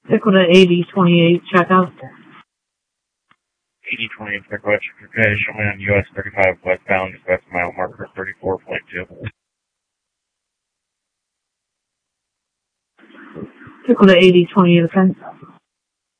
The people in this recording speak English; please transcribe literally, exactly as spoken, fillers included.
Vehicle to eighty twenty-eight, check out. eighty twenty-eight, check okay, show me on U S thirty-five westbound, west mile marker thirty-four point two. Vehicle to eighty twenty-eight, okay.